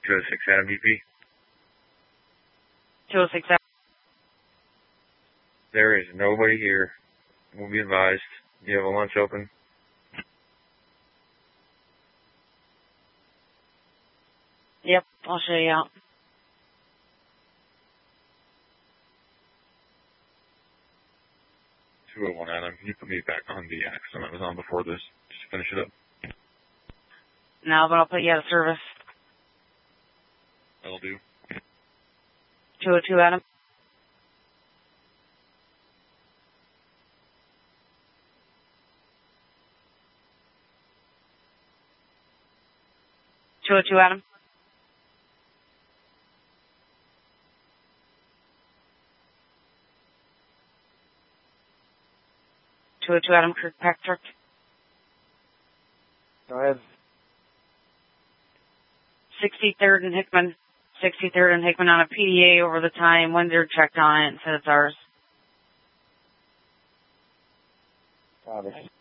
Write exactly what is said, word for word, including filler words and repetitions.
two oh six Adam B P. two oh six Adam. There is nobody here. We'll be advised. Do you have a lunch open? Yep, I'll show you out. two oh one Adam, can you put me back on the accident I was on before this? Just finish it up. No, but I'll put you out of service. That'll do. two oh two Adam. two oh two Adam. two oh two Adam Kirkpatrick. Go ahead. sixty-third and Hickman. sixty-third and Hickman on a P D A over the time. Windsor checked on it and said it's ours. Copy.